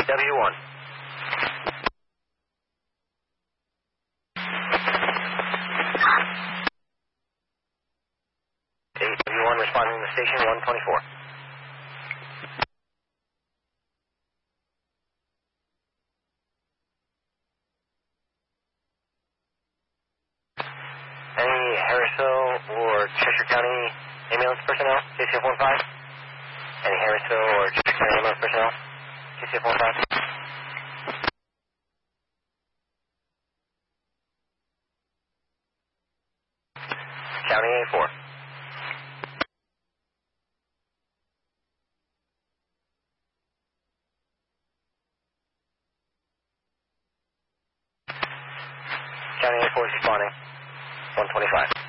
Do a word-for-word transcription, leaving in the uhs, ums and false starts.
W one. eight W one responding to station one twenty-four. Any Harrisville or Cheshire County ambulance personnel, K C F one five? Any Harrisville or Cheshire County ambulance personnel, K C F one five? County A four. County A four is responding, one twenty-five.